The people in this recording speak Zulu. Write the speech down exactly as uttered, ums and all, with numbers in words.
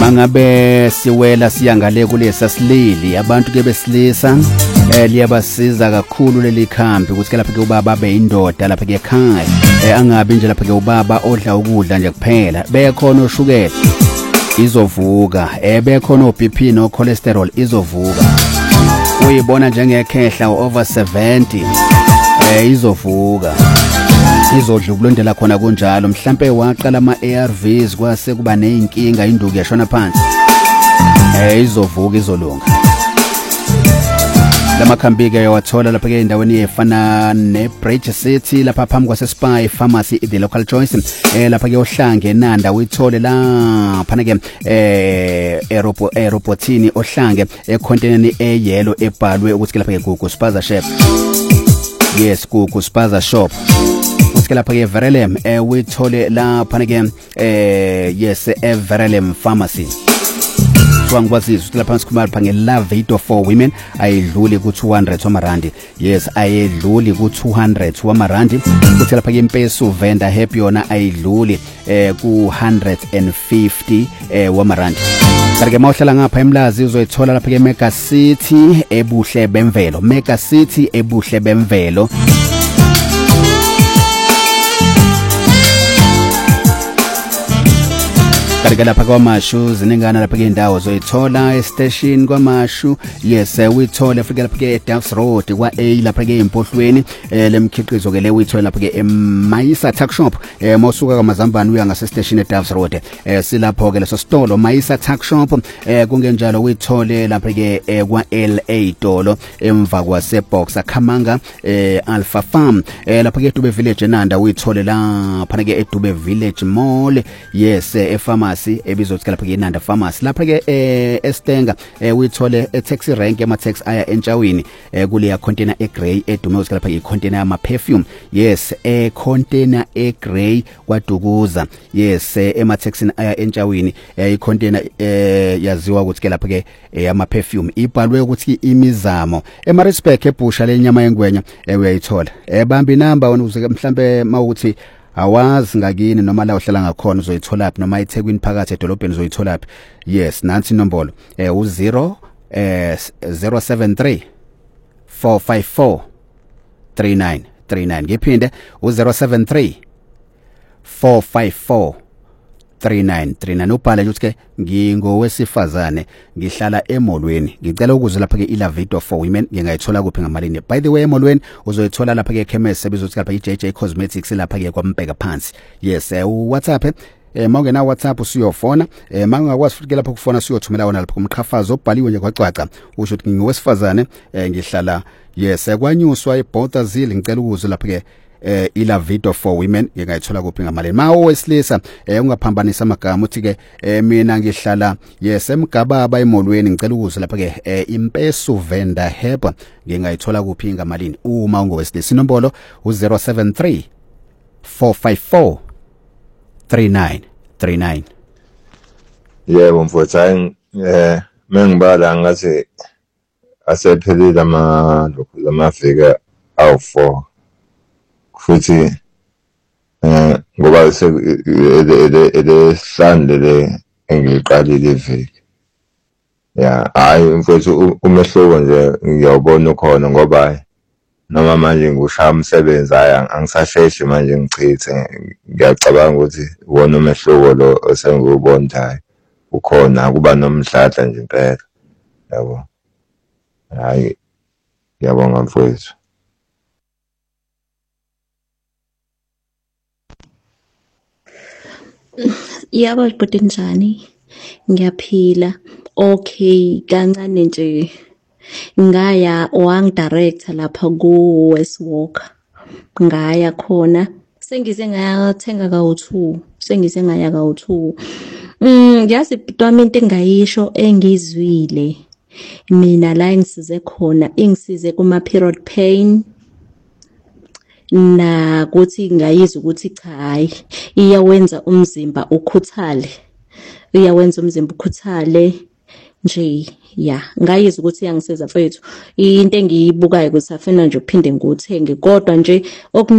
mangabe siwela siyangale kulesa silili abantu ke besilisa eh liyabasiza kakhulu leli khambi ukuthi ke lapha ke ubaba abe indoda lapha ke ekhaya eh angabi nje lapha ke ubaba odla ukudla nje kuphela bekhona oshukela izovuka eh bekhona o-B P no cholesterol izovuka uyibona njengekhehla over seventy eh izovuka izodla ukulondela khona kunjalo mhlambe waqala ama A R Vs kwase kuba nezinkinga induku yashona phansi eh izovuka izolunga lamakhambi ke wathola lapha ke endaweni efana ne Bridge City lapha phambi kwase Spy Pharmacy the local choice eh lapha ke ohlange enanda uyithole lapha ke eh aeropo aeropotini ohlange econtaineri eyellow ebhalwe ukuthi lapha ke Gugu Spaza Shop yes Gugu Spaza Shop uske lapha ke Verelem eh uyithole lapha ke eh yes Verelem Pharmacy ngwazizo ukuthi lapha sikhuluma lapha ngeLavito for women ayidluli ku two hundred wamarandi yes ayidluli ku two hundred wamarandi ukuthi lapha ke impeso vendor happy yona ayidluli eh ku one hundred fifty eh wamarandi kanti mawuhlala ngapha eMlazi uzoyithola lapha ke Mega City ebuhle bemvelo Mega City ebuhle bemvelo kanti lapha kwamashu zinengana lapha ke indawo zoyithola e-station kwamashu yes uyithole afika lapha ke Duffs Road kwa A lapha ke empohlweni lemkhiqizo ke le uyithola lapha ke eMaisa Tuck Shop eh mawusuka kwaMazambane uya ngase station eDuffs Road eh silapho ke leso stolo Maisa Tuck Shop eh kungenjalo uyithole lapha ke kwa L A Dolo emva kwase Boxer Khamanga eh Alpha Farm eh lapha ke Dube Village enanda uyithole lapha ke eDube Village Mall yes eFarm ebizothi lapha ke Nanda Pharmacy lapha ke eh eStenga eh uyithole e-taxi rank ema tax aya entshawini eh kuleya container egrey edume ukuthi lapha ke container ama perfume yes eh container egrey kwaDukuza yes ema taxini aya entshawini eh i-container eh yaziwa ukuthi ke lapha ke ama perfume ibhalwe ukuthi imizamo eMaritzburg ebusha lenyama yengwenya eh uyayithola eh bamba inamba wona uze mhlambe mawuthi awazi ngakini noma la uhlala ngakhona uzoyithola laphi noma eThekwini phakathi edolobheni uzoyithola laphi yes nansi inombolo eh u zero eh zero seven three four five four three nine three nine ngiphinde u zero seven three four five four three nine three nine ubhala ukuthi ke ngingowesifazane ngihlala emolweni ngicela ukuze lapha ke iLavito for women ngingayithola kuphi ngamalini by the way emolweni uzoyithola lapha ke chemist ebizothi lapha iJ J Cosmetics lapha ke kwaMbheka phansi yes u WhatsApp eh mawungena WhatsApp usiyofona eh mangakwazi futhi ke lapha ukufona siyothumela wona lapha kumqhafazo obhaliwe nje kwacwaca usho ukuthi ngingowesifazane eh ngihlala yes kwanyuswa eBothazile ngicela ukuze lapha ke eh iLavito for women ngingayithola kuphi ngamalini mawo wesilisa eh ungaphambanisa amagama uthi ke eh mina ngihlala yes eMgababa emolweni ngicela ukuze lapha ke eh impeso vendor help ngingayithola kuphi ngamalini uma ungowesilisa inombolo u zero seven three four five four three nine three nine yebo mfowethu eh mengibala ngathi asephelile ama lokhu lamafika awu four futhi eh ngoba se ele sande le engiqalile iviki ya hayi mfowethu umehluko nje ngiyabona khona ngoba noma manje ngushaya umsebenzi aya angisasheshi manje ngichithe ngiyacabanga ukuthi wona umehluko lo osengubondayo ukhona kuba nomdladla nje impela yabo hayi ngiyabonga mfowethu. Yabo bhuti njani ngiyaphila okay kancane nje ngaya owang director lapha ku West Walker ngaya khona sengize ngayathenga ka two sengize ngaya ka two mm yazi butwami into engayisho engizwile mina la ngisize khona ingisize kuma period pain na kuthi ngayizwa ukuthi cha hayi iyawenza umzimba ukhuthale iyawenza umzimba ukhuthale nje ya ngayizwa ukuthi iyangisiza mfethu into engiyibukayo ukuthi afuna nje uphinde nguthenge kodwa nje